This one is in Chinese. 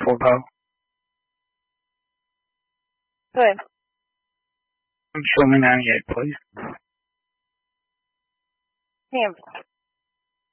佛号。 对。 说明哪里也可以。 念佛。